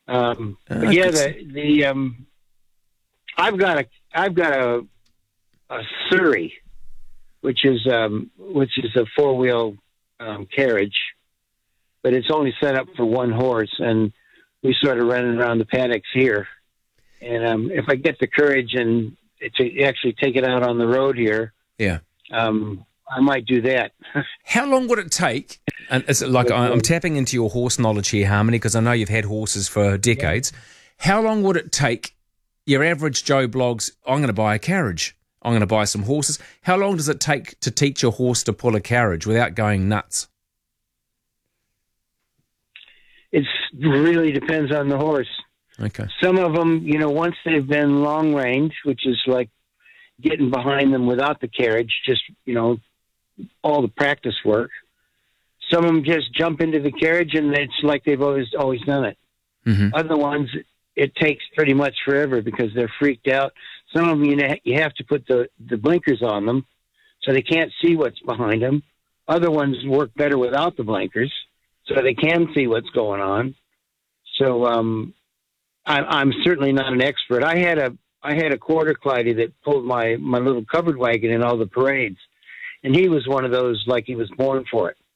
But yeah, I've got a Surrey, which is a four-wheel carriage, but it's only set up for one horse, and we sort of running around the paddocks here. And if I get the courage and to actually take it out on the road here, yeah, I might do that. How long would it take? And is it like I'm tapping into your horse knowledge here, Harmony, because I know you've had horses for decades. Yeah. How long would it take your average Joe Bloggs? I'm going to buy a carriage. I'm going to buy some horses. How long does it take to teach a horse to pull a carriage without going nuts? It really depends on the horse. Okay. Some of them, once they've been long-reined, which is like getting behind them without the carriage, just, all the practice work. Some of them just jump into the carriage, and it's like they've always done it. Mm-hmm. Other ones, it takes pretty much forever because they're freaked out. Some of them, you have to put the blinkers on them so they can't see what's behind them. Other ones work better without the blinkers so they can see what's going on. So I'm certainly not an expert. I had a quarter Clydie that pulled my little covered wagon in all the parades, and he was one of those like he was born for it.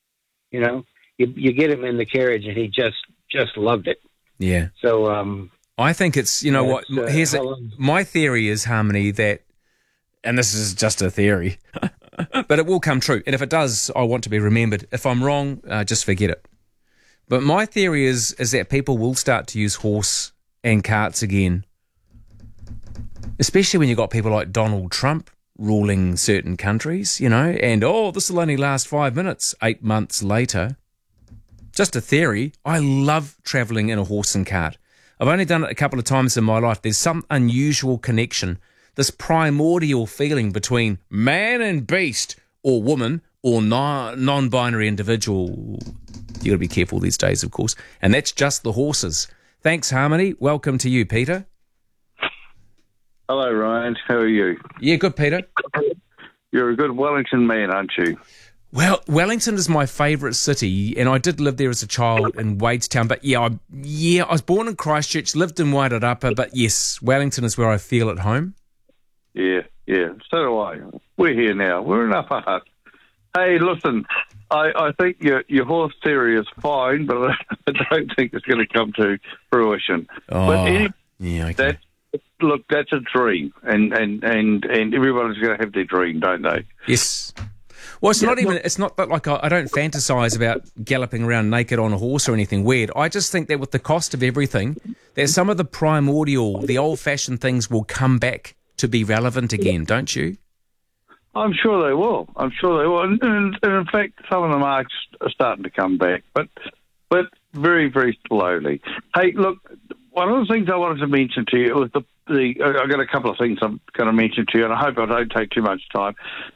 You get him in the carriage, and he just loved it. Yeah. So I think it's here's my theory is, Harmony, that, and this is just a theory, but it will come true. And if it does, I want to be remembered. If I'm wrong, just forget it. But my theory is that people will start to use horse and carts again, especially when you've got people like Donald Trump ruling certain countries, and, this will only last 5 minutes, 8 months later. Just a theory. I love travelling in a horse and cart. I've only done it a couple of times in my life. There's some unusual connection, this primordial feeling between man and beast, or woman, or non-binary individual. You've got to be careful these days, of course. And that's just the horses. Thanks, Harmony. Welcome to you, Peter. Hello, Ryan. How are you? Yeah, good, Peter. You're a good Wellington man, aren't you? Well, Wellington is my favourite city, and I did live there as a child in Wadestown. But I was born in Christchurch, lived in Wairarapa, but yes, Wellington is where I feel at home. Yeah, so do I. We're here now. We're in Upper Hutt. Hey, listen, I think your horse theory is fine, but I don't think it's going to come to fruition. Oh, but anyway, yeah, okay. That's a dream, and everybody's going to have their dream, don't they? Yes. Well, it's not that like I don't fantasize about galloping around naked on a horse or anything weird. I just think that with the cost of everything, that some of the primordial, the old-fashioned things will come back to be relevant again, don't you? I'm sure they will. And in fact, some of them are starting to come back, but very, very slowly. Hey, look, one of the things I wanted to mention to you was I've got a couple of things I'm going to mention to you, and I hope I don't take too much time.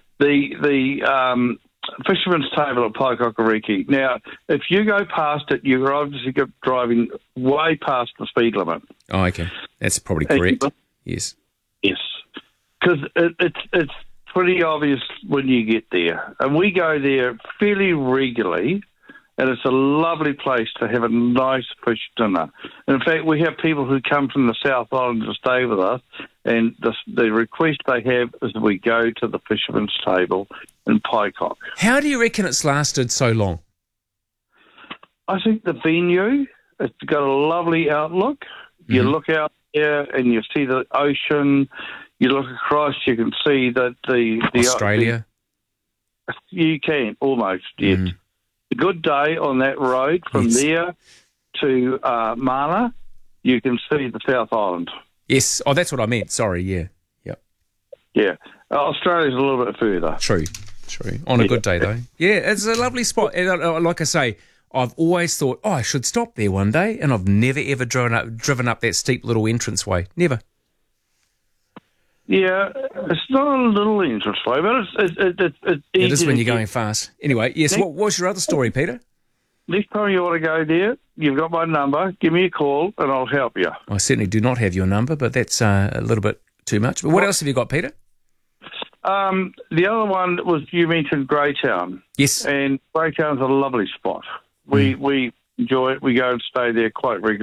The Fisherman's Table at Paikokariki. Now, if you go past it, you're obviously driving way past the speed limit. Oh, okay. That's probably correct. Yes. Yes. Because it's pretty obvious when you get there. And we go there fairly regularly, and it's a lovely place to have a nice fish dinner. And in fact, we have people who come from the South Island to stay with us, and the request they have is that we go to the Fisherman's Table in Paikok. How do you reckon it's lasted so long? I think the venue, it's got a lovely outlook. You look out there and you see the ocean. You look across, you can see that the Australia. You can, almost, yes. Mm. A good day on that road from there to Mana, you can see the South Island. Yes. Oh, that's what I meant. Sorry, yeah. Yep. Yeah. Australia's a little bit further. True. On a good day, though. Yeah, it's a lovely spot. And, like I say, I've always thought, I should stop there one day, and I've never, ever driven up that steep little entranceway. Never. Yeah, it's not a little entranceway, but it's it is when you're going fast. Anyway, yes, what's your other story, Peter? Next time you want to go there, you've got my number. Give me a call, and I'll help you. I certainly do not have your number, but that's a little bit too much. But what else have you got, Peter? The other one was you mentioned Greytown. Yes. And Greytown's a lovely spot. We enjoy it. We go and stay there quite regularly.